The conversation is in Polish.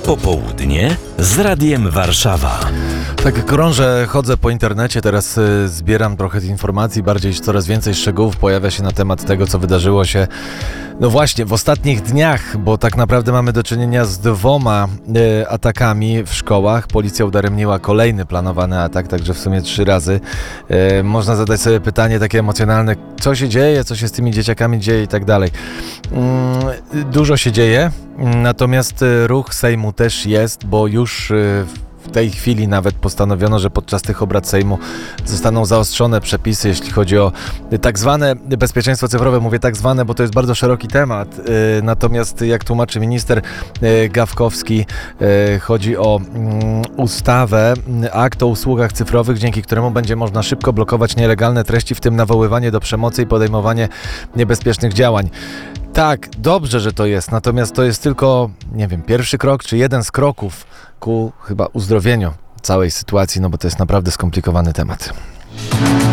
Popołudnie z Radiem Warszawa. Tak krążę, chodzę po internecie, teraz zbieram trochę informacji, bardziej coraz więcej szczegółów pojawia się na temat tego, co wydarzyło się no właśnie w ostatnich dniach, bo tak naprawdę mamy do czynienia z dwoma atakami w szkołach. Policja udaremniła kolejny planowany atak, także w sumie 3 razy. Można zadać sobie pytanie takie emocjonalne, co się dzieje, co się z tymi dzieciakami dzieje i tak dalej. Dużo się dzieje, natomiast ruch Sejmu też jest, bo już w tej chwili nawet postanowiono, że podczas tych obrad Sejmu zostaną zaostrzone przepisy, jeśli chodzi o tak zwane bezpieczeństwo cyfrowe. Mówię tak zwane, bo to jest bardzo szeroki temat. Natomiast jak tłumaczy minister Gawkowski, chodzi o ustawę, akt o usługach cyfrowych, dzięki któremu będzie można szybko blokować nielegalne treści, w tym nawoływanie do przemocy i podejmowanie niebezpiecznych działań. Tak, dobrze, że to jest, natomiast to jest tylko, nie wiem, pierwszy krok, czy jeden z kroków ku chyba uzdrowieniu całej sytuacji, no bo to jest naprawdę skomplikowany temat.